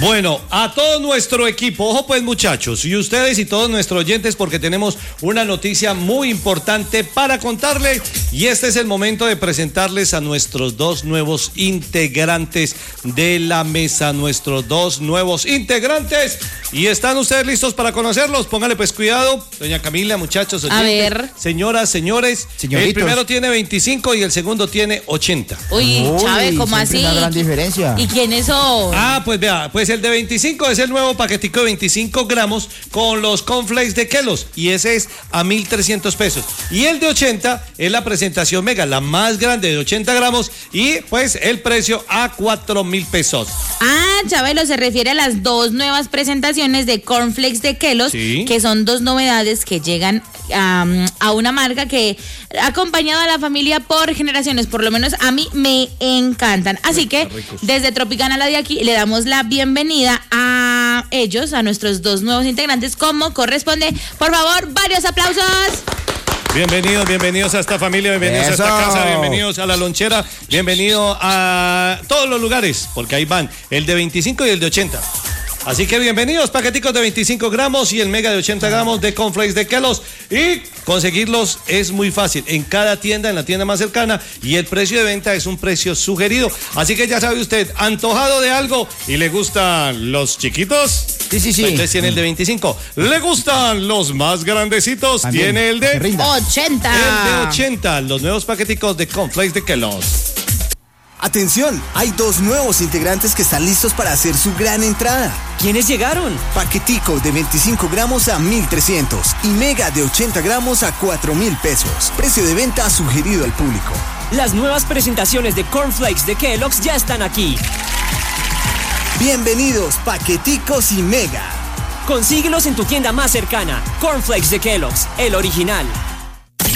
Bueno, a todo nuestro equipo, ojo pues muchachos, y ustedes y todos nuestros oyentes, porque tenemos una noticia muy importante para contarle, y este es el momento de presentarles a nuestros dos nuevos integrantes de la mesa, nuestros dos nuevos integrantes, y están ustedes listos para conocerlos. Póngale pues cuidado, doña Camila, muchachos, oyentes, a ver, señoras, señores, señoritos. El primero tiene 25 y el segundo tiene 80. Uy, Chávez, ¿cómo así? Una gran diferencia. ¿Y quiénes son? Pues vea, pues el de 25 es el nuevo paquetico de 25 gramos con los cornflakes de Kellogg's, y ese es a 1,300 pesos. Y el de 80 es la presentación mega, la más grande de 80 gramos, y pues el precio a 4,000 pesos. Chabelo, se refiere a las dos nuevas presentaciones de cornflakes de Kellogg's, Sí. que son dos novedades que llegan a una marca que ha acompañado a la familia por generaciones, por lo menos a mí me encantan. Así que desde Tropicana, la de aquí, le damos la bienvenida a ellos, a nuestros dos nuevos integrantes, como corresponde. Por favor, varios aplausos. Bienvenidos a esta familia, bienvenidos a esta casa, bienvenidos a la lonchera, bienvenido a todos los lugares, porque ahí van el de 25 y el de 80. Así que bienvenidos, paqueticos de 25 gramos y el mega de 80 gramos de cornflakes de Kellogg's. Y conseguirlos es muy fácil, en cada tienda, en la tienda más cercana, y el precio de venta es un precio sugerido. Así que ya sabe usted, antojado de algo y le gustan los chiquitos. Sí. Pues entonces tiene el de 25. ¿Le gustan los más grandecitos? También, Tiene el de 80. El de 80, los nuevos paqueticos de cornflakes de Kellogg's. Atención, hay dos nuevos integrantes que están listos para hacer su gran entrada. ¿Quiénes llegaron? Paquetico de 25 gramos a 1,300 y mega de 80 gramos a 4,000 pesos. Precio de venta sugerido al público. Las nuevas presentaciones de cornflakes de Kellogg's ya están aquí. Bienvenidos, paqueticos y mega. Consíguelos en tu tienda más cercana. Cornflakes de Kellogg's, el original.